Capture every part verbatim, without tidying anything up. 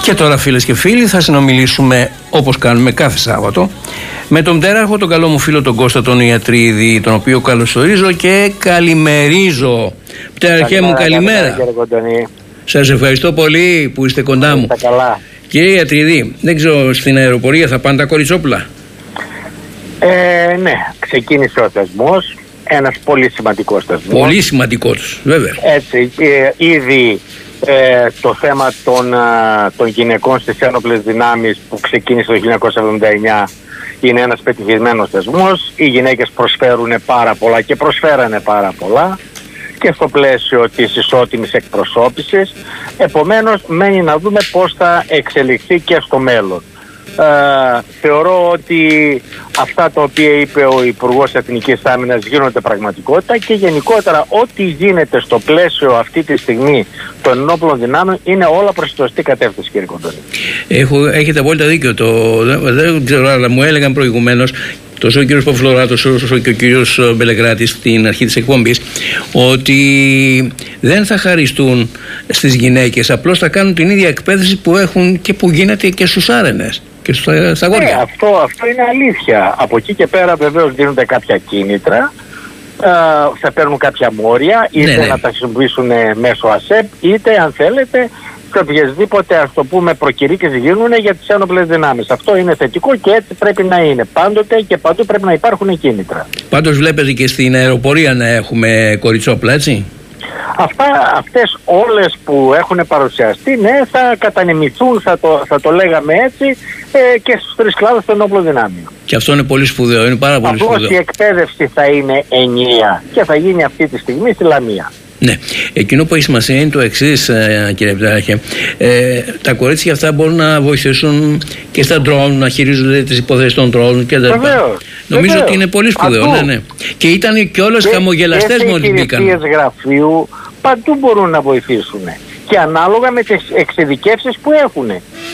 Και τώρα, φίλες και φίλοι, θα συνομιλήσουμε όπως κάνουμε κάθε Σάββατο με τον πτέραρχο, τον καλό μου φίλο τον Κώστα τον Ιατρίδη, τον οποίο καλωσορίζω και καλημερίζω. Πτέραρχέ μου, καλημέρα. Σας ευχαριστώ πολύ που είστε κοντά μου. Καλά. Κύριε Ιατρίδη, δεν ξέρω, στην αεροπορία θα πάνε τα κοριτσόπουλα? Ε, ναι, ξεκίνησε ο θεσμός, ένας πολύ σημαντικός θεσμός. Πολύ σημαντικός, βέβαια. Έτσι, ε, ήδη ε, το θέμα των, ε, των γυναικών στις ένοπλες δυνάμεις που ξεκίνησε το χίλια εννιακόσια εβδομήντα εννιά είναι ένας πετυχημένος θεσμός. Οι γυναίκες προσφέρουν πάρα πολλά και προσφέρανε πάρα πολλά και στο πλαίσιο της ισότιμης εκπροσώπησης. Επομένως μένει να δούμε πώς θα εξελιχθεί και στο μέλλον. Ε, θεωρώ ότι αυτά τα οποία είπε ο Υπουργός Εθνικής Άμυνας γίνονται πραγματικότητα και γενικότερα ό,τι γίνεται στο πλαίσιο αυτή τη στιγμή των ενόπλων δυνάμεων είναι όλα προς τη σωστή κατεύθυνση, κύριε Κοντώνη. Έχω, έχετε απόλυτα δίκιο. Το, δεν ξέρω, αλλά μου έλεγαν προηγουμένως τόσο ο κύριος Παυλοράτος όσο και ο κύριος Μπελεγράτης στην αρχή της εκπομπής ότι δεν θα χαριστούν στις γυναίκες, απλώς θα κάνουν την ίδια εκπαίδευση που έχουν και που γίνεται και στους άρενες και στα, στα αγόρια. Ναι, αυτό, αυτό είναι αλήθεια. Από εκεί και πέρα βεβαίως δίνονται κάποια κίνητρα, ε, θα παίρνουν κάποια μόρια, είτε ναι, ναι. να τα χρησιμοποιήσουν μέσω ΑΣΕΠ, είτε αν θέλετε και οποιασδήποτε, ας το πούμε, προκηρύξεις γίνουν για τις ένοπλες δυνάμεις. Αυτό είναι θετικό και έτσι πρέπει να είναι. Πάντοτε και παντού πρέπει να υπάρχουν κίνητρα. Πάντως βλέπετε και στην αεροπορία να έχουμε κοριτσόπλα, έτσι? Αυτά, αυτές όλες που έχουν παρουσιαστεί, ναι, θα κατανεμηθούν, θα το, θα το λέγαμε έτσι, ε, και στους τρεις κλάδους των ενόπλων δυνάμεων. Και αυτό είναι πολύ σπουδαίο, είναι πάρα πολύ Απλώς σπουδαίο. η εκπαίδευση θα είναι ενιαία και θα γίνει αυτή τη στιγμή στη Λαμία. Ναι. Εκείνο που έχει σημασία είναι το εξής, κύριε Πτέραρχε. Ε, τα κορίτσια αυτά μπορούν να βοηθήσουν και στα ντρόουν, να χειρίζονται τις υποθέσεις των ντρόουν και τα λοιπά. Βεβαίως. Νομίζω Βεβαίως. ότι είναι πολύ σπουδαίο. Ναι, ναι. Και ήταν και όλες χαμογελαστές μόλις μπήκαν. Και οι γραφείου παντού μπορούν να βοηθήσουν. Και ανάλογα με τις εξειδικεύσεις που έχουν.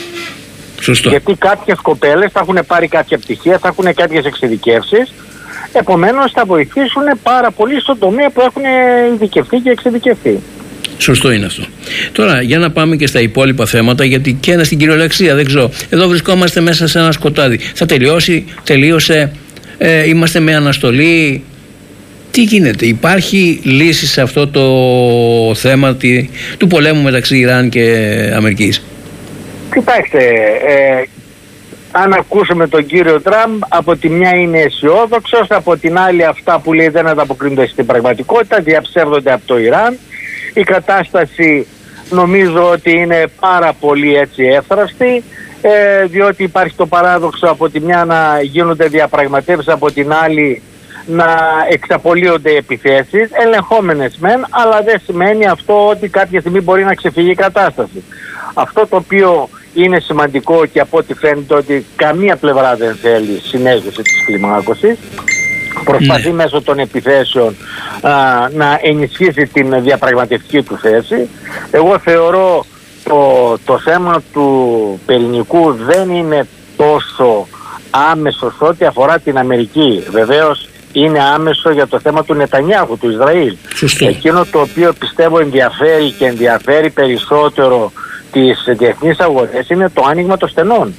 Σωστό. Γιατί κάποιες κοπέλες θα έχουν πάρει κάποια πτυχία, θα έχουν κάποιες εξειδικεύσεις. Επομένως θα βοηθήσουν πάρα πολύ στον τομέα που έχουν ειδικευτεί και εξειδικευτεί. Σωστό είναι αυτό. Τώρα για να πάμε και στα υπόλοιπα θέματα, γιατί και ένα στην κυριολεξία δεν ξέρω. Εδώ βρισκόμαστε μέσα σε ένα σκοτάδι. Θα τελειώσει, τελείωσε, ε, είμαστε με αναστολή. Τι γίνεται, υπάρχει λύση σε αυτό το θέμα τη, του πολέμου μεταξύ Ιράν και Αμερικής? Κοιτάξτε, ε, αν ακούσουμε τον κύριο Τραμπ, από τη μια είναι αισιόδοξος, από την άλλη αυτά που λέει δεν ανταποκρίνονται στην πραγματικότητα, διαψεύδονται από το Ιράν. Η κατάσταση νομίζω ότι είναι πάρα πολύ έτσι εύθραυστη, ε, διότι υπάρχει το παράδοξο από τη μια να γίνονται διαπραγματεύσεις, από την άλλη να εξαπολύονται επιθέσεις, ελεγχόμενες μεν, αλλά δεν σημαίνει αυτό ότι κάποια στιγμή μπορεί να ξεφύγει η κατάσταση. Αυτό το οποίο είναι σημαντικό και από ό,τι φαίνεται ότι καμία πλευρά δεν θέλει συνέχιση της κλιμάκωσης. Προσπαθεί ναι. μέσω των επιθέσεων α, να ενισχύσει την διαπραγματευτική του θέση. Εγώ θεωρώ το, το θέμα του πυρηνικού δεν είναι τόσο άμεσο ό,τι αφορά την Αμερική. Βεβαίως είναι άμεσο για το θέμα του Νετανιάχου, του Ισραήλ. Σωστό. Εκείνο το οποίο πιστεύω ενδιαφέρει και ενδιαφέρει περισσότερο τις διεθνείς αγορές είναι το άνοιγμα των στενών.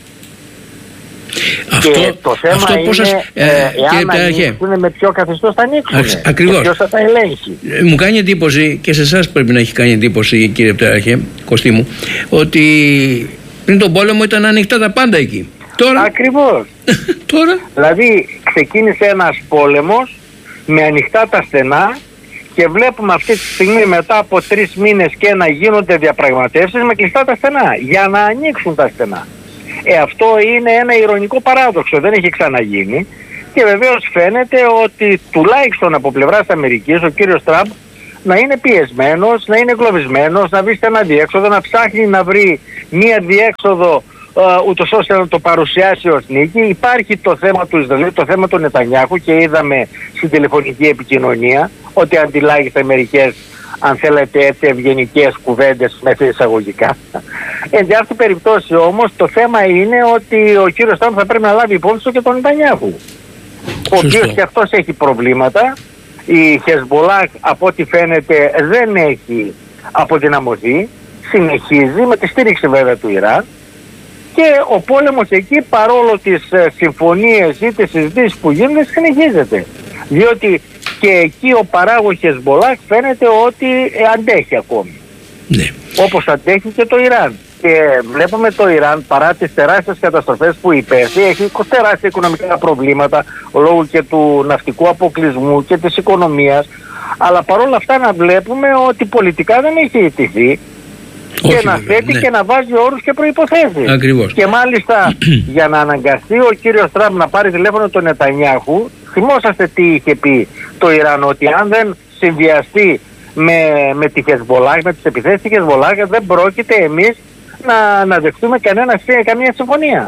Αυτό, και το θέμα αυτό είναι σας, ε, εάν ανοίξουν, με ποιο καθεστώς θα ανοίξουν ακριβώς. και ποιος θα τα ελέγχει. Ε, μου κάνει εντύπωση, και σε εσάς πρέπει να έχει κάνει εντύπωση, κύριε Πτέραρχε, Κωστή μου, ότι πριν τον πόλεμο ήταν ανοιχτά τα πάντα εκεί. Τώρα... Ακριβώς. Τώρα... Δηλαδή ξεκίνησε ένας πόλεμος με ανοιχτά τα στενά και βλέπουμε αυτή τη στιγμή μετά από τρεις μήνες και να γίνονται διαπραγματεύσεις με κλειστά τα στενά για να ανοίξουν τα στενά. Ε, αυτό είναι ένα ηρωνικό παράδοξο, δεν έχει ξαναγίνει και βεβαίως φαίνεται ότι τουλάχιστον από πλευράς Αμερικής ο κύριος Τραμπ να είναι πιεσμένος, να είναι εγκλωβισμένος, να βρει ένα διέξοδο, να ψάχνει να βρει μία διέξοδο uh, ούτως ώστε να το παρουσιάσει ως νίκη. Υπάρχει το θέμα του Ισραήλ, το θέμα του Νετανιάχου και είδαμε στην τηλεφωνική επικοινωνία ότι αντιλάγησε μερικές, αν θέλετε έτσι, ευγενικές κουβέντες μέσα εισαγωγικά. Εν τη αυτή περιπτώσει όμως το θέμα είναι ότι ο κύριος Τραμπ θα πρέπει να λάβει υπόψη και τον Νετανιάχου, ο οποίος και αυτός έχει προβλήματα. Η Χεσμπολάχ από ό,τι φαίνεται δεν έχει αποδυναμωθεί, συνεχίζει με τη στήριξη βέβαια του Ιράν και ο πόλεμος εκεί, παρόλο τις συμφωνίες ή τις συζητήσεις που γίνονται, συνεχίζεται. Διότι και εκεί ο παράγωγος Χεσμπολάχ φαίνεται ότι αντέχει ακόμη. Ναι. Όπως αντέχει και το Ιράν. Και βλέπουμε το Ιράν, παρά τις τεράστιες καταστροφές που υπέστη, έχει τεράστια οικονομικά προβλήματα λόγω και του ναυτικού αποκλεισμού και της οικονομίας. Αλλά παρόλα αυτά να βλέπουμε ότι πολιτικά δεν έχει ιτηθεί. Και να θέτει, ναι, και να βάζει όρους και προϋποθέσεις. Ακριβώς. Και μάλιστα για να αναγκαστεί ο κύριος Τραμπ να πάρει τηλέφωνο τον Νετανιάχου, θυμόσαστε τι είχε πει το Ιράν, ότι αν δεν συνδυαστεί με, με τη Χεσμπολάχ, με τις επιθέσεις της Χεσμπολάχ, δεν πρόκειται εμείς να, να δεχτούμε κανένα, καμία συμφωνία.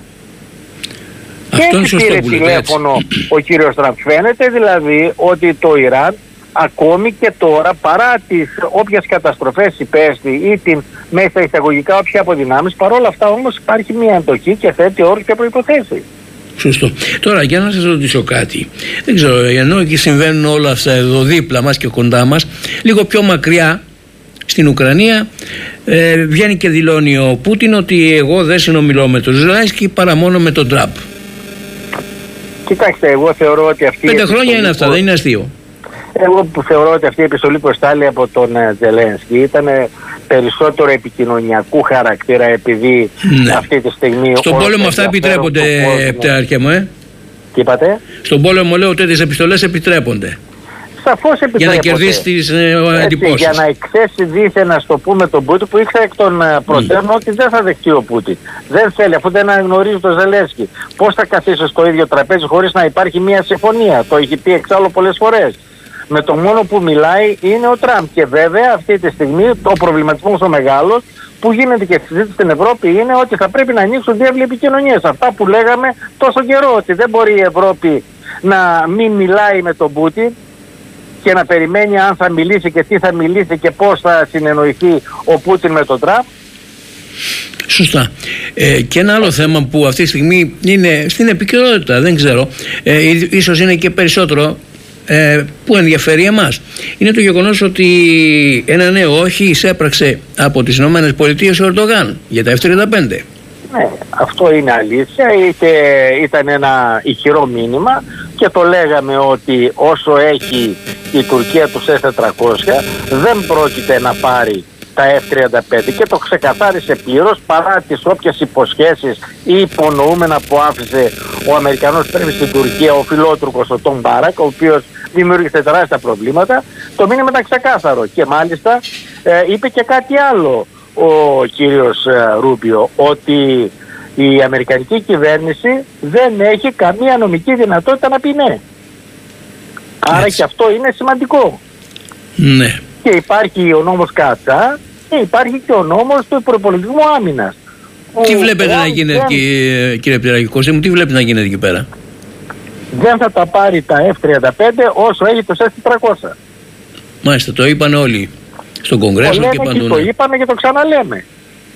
Αυτό και έτσι πήρε τηλέφωνο ο κύριος Τραμπ. Φαίνεται δηλαδή ότι το Ιράν ακόμη και τώρα, παρά τις όποιες καταστροφές υπέστη ή την μέσα εισαγωγικά όποια αποδυνάμεις, παρόλα αυτά όμως υπάρχει μια αντοχή και θέτει όρους και προϋποθέσεις. Σωστό. Τώρα για να σας ρωτήσω κάτι, δεν ξέρω, ενώ εκεί συμβαίνουν όλα αυτά εδώ δίπλα μας και κοντά μας, λίγο πιο μακριά στην Ουκρανία ε, βγαίνει και δηλώνει ο Πούτιν ότι εγώ δεν συνομιλώ με τον Ζελένσκι παρά μόνο με τον Τραμπ. Κοιτάξτε, εγώ θεωρώ ότι αυτή... Πέντε χρόνια είναι αυτά, δεν είναι αστείο. Εγώ που θεωρώ ότι αυτή η επιστολή που εστάλει από τον Ζελένσκι ήταν περισσότερο επικοινωνιακού χαρακτήρα, επειδή ναι, αυτή τη στιγμή... Στον πόλεμο αυτά επιτρέπονται, πτέραρχε μου, ε? Τι είπατε? Στον πόλεμο λέω ότι τις επιστολές επιτρέπονται. Σαφώς επιτρέπονται. Για να κερδίσει τις ε, εντυπώσεις. Για να εκθέσει δίθεν, να στο πούμε, τον Πούτιν, που ήξερε εκ των προτέρων mm. ότι δεν θα δεχτεί ο Πούτιν. Δεν θέλει, αφού δεν αναγνωρίζει τον Ζελένσκι. Πώς θα καθίσει στο ίδιο τραπέζι χωρίς να υπάρχει μια συμφωνία? Το έχει πει εξάλλου πολλές φορές. Με το μόνο που μιλάει είναι ο Τραμπ. Και βέβαια αυτή τη στιγμή ο προβληματισμός ο μεγάλος που γίνεται και συζήτηση στην Ευρώπη είναι ότι θα πρέπει να ανοίξουν διάβλοι επικοινωνίες. Αυτά που λέγαμε τόσο καιρό, ότι δεν μπορεί η Ευρώπη να μην μιλάει με τον Πούτιν και να περιμένει αν θα μιλήσει και τι θα μιλήσει και πώς θα συνεννοηθεί ο Πούτιν με τον Τραμπ. Σωστά. Ε, και ένα άλλο θέμα που αυτή τη στιγμή είναι στην επικαιρότητα, δεν ξέρω, ε, ίσως είναι και περισσότερο Ε, που ενδιαφέρει εμάς, είναι το γεγονός ότι ένα νέο όχι εισέπραξε από τις Ηνωμένες Πολιτείες ο Ερντογάν για τα εφ τριάντα πέντε. Ναι, αυτό είναι αλήθεια. Είτε ήταν ένα ηχηρό μήνυμα και το λέγαμε ότι όσο έχει η Τουρκία τους ες τετρακόσια δεν πρόκειται να πάρει τα εφ τριάντα πέντε, και το ξεκαθάρισε πλήρως παρά τις όποιες υποσχέσεις ή υπονοούμενα που άφησε ο Αμερικανός πρέπει στην Τουρκία, ο φιλότουρκος ο Τον Μπάρακ, ο οποίος δημιούργησε τεράστια προβλήματα. Το μήνυμα ήταν ξεκάθαρο και μάλιστα ε, είπε και κάτι άλλο ο κύριος ε, Ρούμπιο, ότι η Αμερικανική κυβέρνηση δεν έχει καμία νομική δυνατότητα να πει ναι. Άρα έτσι, και αυτό είναι σημαντικό. Ναι. Και υπάρχει ο νόμος Κάτσα και υπάρχει και ο νόμος του προπολογισμού άμυνας. Τι βλέπετε να γίνεται, δεν... κύριε, κύριε Πτυράκη μου, τι βλέπετε να γίνεται εκεί πέρα? Δεν θα τα πάρει τα εφ τριάντα πέντε όσο έχει το ες τετρακόσια. Μάλιστα, το είπαν όλοι στον Κογκρέσο και παντού. Και το είπαμε και το ξαναλέμε.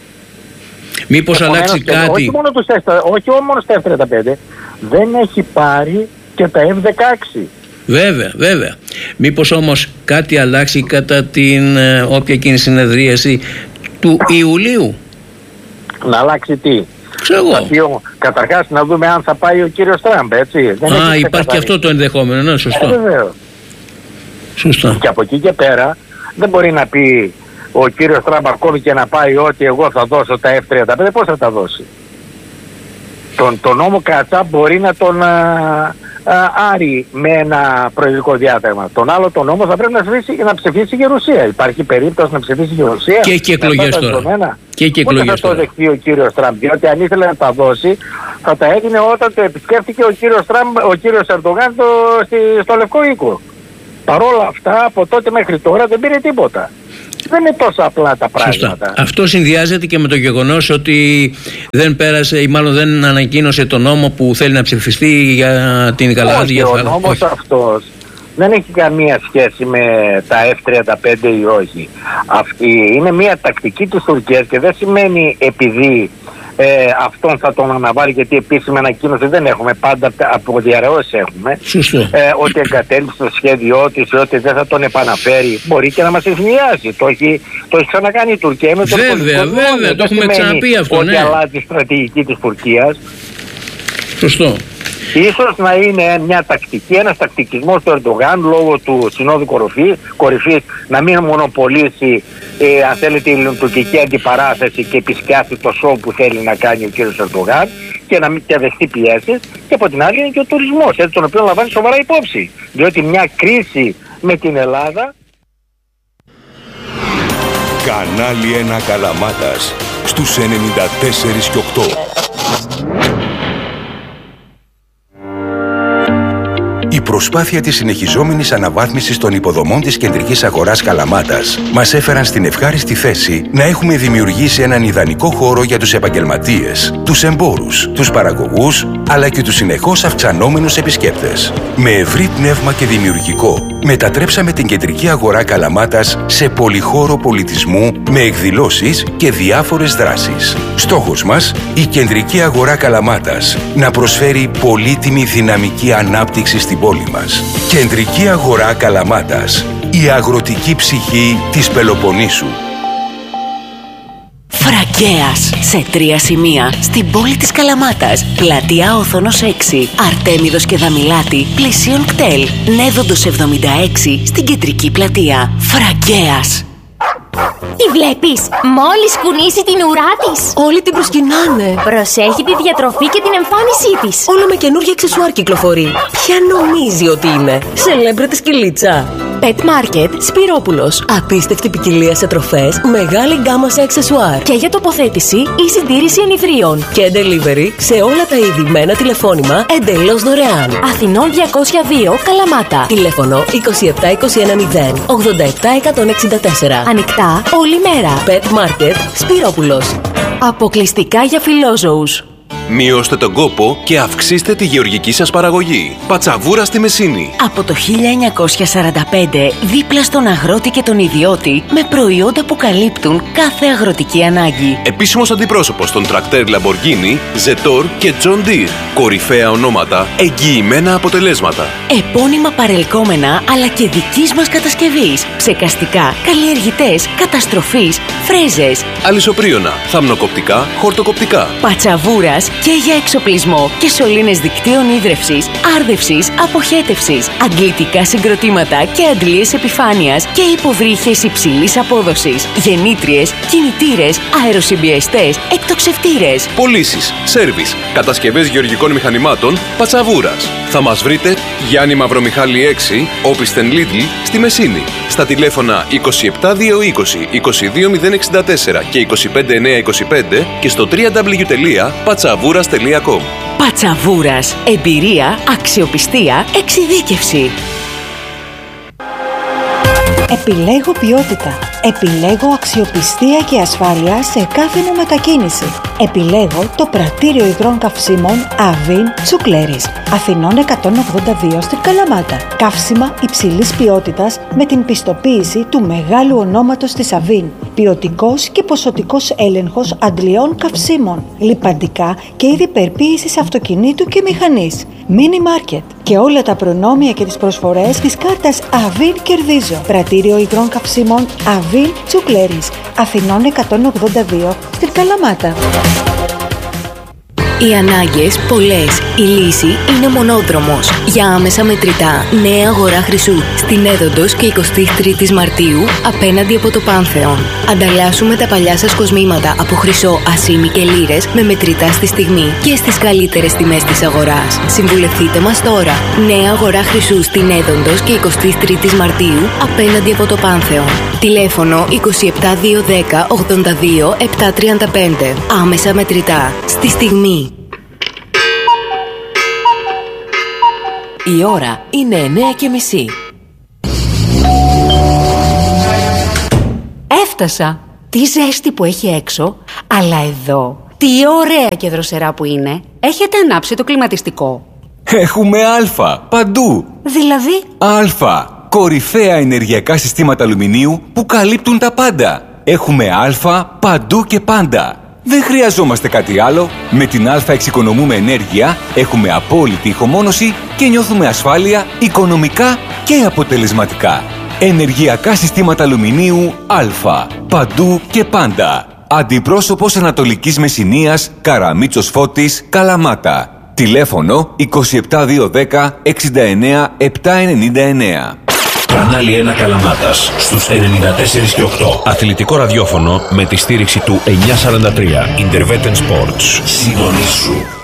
Μήπως αλλάξει κάτι? Όχι μόνο το εφ τριάντα πέντε, δεν έχει πάρει και τα εφ δεκαέξι. Βέβαια, βέβαια. Μήπως όμως κάτι αλλάξει κατά την ε, όποια εκείνη συνεδρίαση του Ιουλίου? Να αλλάξει τι? Ξέρω εγώ. Καταρχάς να δούμε αν θα πάει ο κύριος Τραμπ, έτσι. Δεν Α, υπάρχει και αυτό το ενδεχόμενο, ναι, σωστό. Ε, βεβαίως. Σωστό. Και από εκεί και πέρα δεν μπορεί να πει ο κύριος Τραμπ ακόμη και να πάει ότι εγώ θα δώσω τα εφ τριάντα πέντε, πώς θα τα δώσει? Τον, τον νόμο Κατσά μπορεί να τον α, α, άρει με ένα προεδρικό διάταγμα. Τον άλλο τον νόμο θα πρέπει να ψηφίσει, να ψηφίσει η Γερουσία. Υπάρχει περίπτωση να ψηφίσει η Γερουσία? Και έχει εκλογές τώρα. Και έχει εκλογές τώρα. Θα το δεχτεί ο κύριος Τραμπ, διότι αν ήθελε να τα δώσει θα τα έδινε όταν το επισκέφθηκε ο κύριος, Τραμπ, ο κύριος Ερντογάν στο, στο Λευκό Οίκο. Παρόλα αυτά από τότε μέχρι τώρα δεν πήρε τίποτα. Δεν είναι τόσο απλά τα πράγματα. Σωστά. Αυτό συνδυάζεται και με το γεγονός ότι δεν πέρασε ή μάλλον δεν ανακοίνωσε τον νόμο που θέλει να ψηφιστεί για την Γαλάζια. Όχι, ο νόμος αυτός δεν έχει καμία σχέση με τα εφ τριάντα πέντε ή όχι. Αυτή είναι μια τακτική της Τουρκίας και δεν σημαίνει επειδή ε, αυτόν θα τον αναβάλει, γιατί επίσημη ανακοίνωση δεν έχουμε, πάντα από διαρρεώσεις έχουμε. Σωστό. Ε, ότι εγκατέλειψε το σχέδιό της, ότι δεν θα τον επαναφέρει. Μπορεί και να μας ευνηδιάσει. Το έχει, το έχει ξανακάνει η Τουρκία με τον Βέβαια, βέβαια, βέβαια, το έχουμε ξαναπεί αυτό. Ότι ναι. αλλάζει η στρατηγική της Τουρκίας. Σωστό. Ίσως να είναι μια τακτική, ένας τακτικισμός του Ερντογάν λόγω του συνόδου κορυφής να μην μονοπολίσει, ε, αν θέλετε, η τουρκική αντιπαράθεση και επισκιάσει το σοου που θέλει να κάνει ο κύριος Ερντογάν και να μην και δεχτεί πιέσεις. Και από την άλλη είναι και ο τουρισμός, έτσι, τον οποίο λαμβάνει σοβαρά υπόψη. Διότι μια κρίση με την Ελλάδα. Κανάλι ένα Καλαμάτας στους ενενήντα τέσσερα και οκτώ. Η προσπάθεια της συνεχιζόμενης αναβάθμισης των υποδομών της κεντρικής αγοράς Καλαμάτας μας έφεραν στην ευχάριστη θέση να έχουμε δημιουργήσει έναν ιδανικό χώρο για τους επαγγελματίες, τους εμπόρους, τους παραγωγούς, αλλά και τους συνεχώς αυξανόμενους επισκέπτες. Με ευρύ πνεύμα και δημιουργικό, μετατρέψαμε την κεντρική αγορά Καλαμάτας σε πολυχώρο πολιτισμού με εκδηλώσεις και διάφορες δράσεις. Στόχος μας, η κεντρική αγορά Καλαμάτας να προσφέρει πολύτιμη δυναμική ανάπτυξη στην πόλη μας. Κεντρική αγορά Καλαμάτας, η αγροτική ψυχή της Πελοποννήσου. Φραγκέας, σε τρία σημεία στην πόλη της Καλαμάτας. Πλατεία Οθόνος έξι, Αρτέμιδος και Δαμιλάτη, πλησίον κτέλ. Νέδοντος εβδομήντα έξι στην κεντρική πλατεία. Φραγκέας. Τη βλέπεις? Μόλις κουνήσει την ουρά της, όλοι την προσκυνάνε. Προσέχει τη διατροφή και την εμφάνισή της. Όλο με καινούργια αξεσουάρ κυκλοφορεί. Ποια νομίζει ότι είναι? Σελέμπρετε σκυλίτσα. Pet Market Σπυρόπουλος. Απίστευτη ποικιλία σε τροφές, μεγάλη γκάμα σε αξεσουάρ. Και για τοποθέτηση ή συντήρηση ενιδρίων. Και delivery σε όλα τα είδη με ένα τηλεφώνημα εντελώς δωρεάν. Αθηνών διακόσια δύο, Καλαμάτα. Τηλέφωνο είκοσι επτά είκοσι ένα μηδέν ογδόντα επτά εκατόν εξήντα τέσσερα. Ανοιχτά όλη μέρα. Pet Market Σπυρόπουλος. Αποκλειστικά για φιλόζωους. Μειώστε τον κόπο και αυξήστε τη γεωργική σας παραγωγή. Πατσαβούρα στη Μεσίνη. Από το χίλια εννιακόσια σαράντα πέντε, δίπλα στον αγρότη και τον ιδιώτη, με προϊόντα που καλύπτουν κάθε αγροτική ανάγκη. Επίσημος αντιπρόσωπος των τρακτέρ Lamborghini, Zetor και John Deere. Κορυφαία ονόματα, εγγυημένα αποτελέσματα. Επώνυμα παρελκόμενα, αλλά και δικής μας κατασκευής. Ψεκαστικά, καλλιεργητές, καταστροφής, φρέζες. Αλυσοπρίωνα, θαμνοκοπτικά, χορτοκοπτικά. Πατσαβούρας και για εξοπλισμό και σωλήνες δικτύων ίδρευσης, άρδευσης, αποχέτευσης, αντλητικά συγκροτήματα και αντλίες επιφάνειας και υποβρύχες υψηλής απόδοσης, γεννήτριες, κινητήρες, αεροσυμπιεστές, εκτοξευτήρες. Πωλήσεις, σέρβις, κατασκευές γεωργικών μηχανημάτων, Πατσαβούρας. Θα μας βρείτε Γιάννη Μαυρομιχάλη έξι, Όπισθεν Λίδλ, στη Μεσίνη. Στα τηλέφωνα είκοσι επτά διακόσια είκοσι είκοσι δύο μηδέν εξήντα τέσσερα και είκοσι πέντε εννιακόσια είκοσι πέντε και στο double-u double-u double-u τελεία πατσαβούρας τελεία com. Πατσαβούρας. Εμπειρία, αξιοπιστία, εξειδίκευση. Επιλέγω ποιότητα. Επιλέγω αξιοπιστία και ασφάλεια σε κάθε μου μετακίνηση. Επιλέγω το πρατήριο υγρών καυσίμων Avin Τσουκλέρης, Αθηνών εκατόν ογδόντα δύο στην Καλαμάτα. Καύσιμα υψηλής ποιότητας με την πιστοποίηση του μεγάλου ονόματος της Avin. Ποιοτικός και ποσοτικός έλεγχος αντλειών καυσίμων. Λιπαντικά και είδη περποίησης αυτοκινήτου και μηχανής. Mini Market. Και όλα τα προνόμια και τις προσφορές της κάρτας Avin κερδίζω. Πρατήριο υγρών καυσίμων Avin Τσουκλέρης, Αθηνών εκατόν ογδόντα δύο στην Καλαμάτα. Οι ανάγκες πολλές. Η λύση είναι μονόδρομος. Για άμεσα μετρητά, νέα αγορά Χρυσού. Στην Έδοντος και εικοστή τρίτη Μαρτίου, απέναντι από το Πάνθεον. Ανταλλάσσουμε τα παλιά σας κοσμήματα από χρυσό, ασήμι και λίρες με μετρητά στη στιγμή και στις καλύτερες τιμές της αγοράς. Συμβουλευτείτε μας τώρα. Νέα αγορά Χρυσού στην Έδοντος και εικοστή τρίτη Μαρτίου, απέναντι από το Πάνθεον. Τηλέφωνο είκοσι επτά διακόσια δέκα ογδόντα δύο επτακόσια τριάντα πέντε. Άμεσα μετρητά. Στη στιγμή. Η ώρα είναι εννέα και μισή. Έφτασα! Τι ζέστη που έχει έξω, αλλά εδώ τι ωραία και δροσερά που είναι. Έχετε ανάψει το κλιματιστικό? Έχουμε Α παντού. Δηλαδή? Α, κορυφαία ενεργειακά συστήματα αλουμινίου που καλύπτουν τα πάντα. Έχουμε Α παντού και πάντα. Δεν χρειαζόμαστε κάτι άλλο. Με την Α εξοικονομούμε ενέργεια, έχουμε απόλυτη ηχομόνωση και νιώθουμε ασφάλεια οικονομικά και αποτελεσματικά. Ενεργειακά συστήματα αλουμινίου Α. Παντού και πάντα. Αντιπρόσωπος Ανατολικής Μεσσηνίας, Καραμίτσος Φώτης, Καλαμάτα. Τηλέφωνο είκοσι επτά διακόσια δέκα εξήντα εννέα επτακόσια ενενήντα εννέα. Κανάλι ένα Καλαμάτας στους ενενήντα τέσσερα και οκτώ. Αθλητικό ραδιόφωνο με τη στήριξη του εννιακόσια σαράντα τρία. Intervetten Sports. Συντονίσου.